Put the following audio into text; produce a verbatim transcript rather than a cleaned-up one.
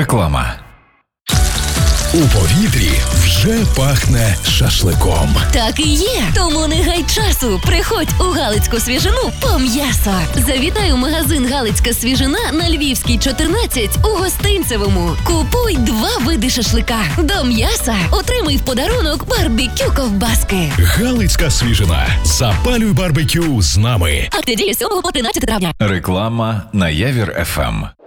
Реклама. У повітрі вже пахне шашликом. Так і є. Тому не гай часу. Приходь у Галицьку свіжину по м'ясо. Завітай у магазин Галицька свіжина на Львівській, чотирнадцять у Гостинцевому. Купуй два види шашлика. До м'яса отримай в подарунок барбекю ковбаски. Галицька свіжина. Запалюй барбекю з нами. Акція діє з сьомого по тринадцяте травня. Реклама на Явір еф ем.